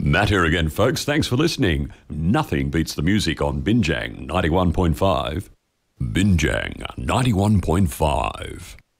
Matt here again, folks. Thanks for listening. Nothing beats the music on Binjang 91.5. Binjang 91.5.